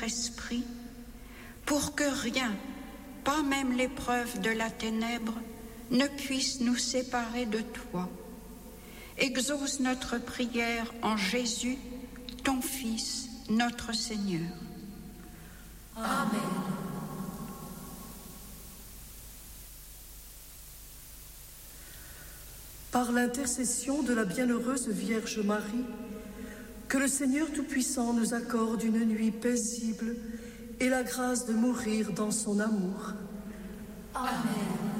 esprit, pour que rien, pas même l'épreuve de la ténèbre, ne puisse nous séparer de toi. Exauce notre prière en Jésus, ton Fils, notre Seigneur. Amen. Par l'intercession de la bienheureuse Vierge Marie, que le Seigneur Tout-Puissant nous accorde une nuit paisible et la grâce de mourir dans son amour. Amen.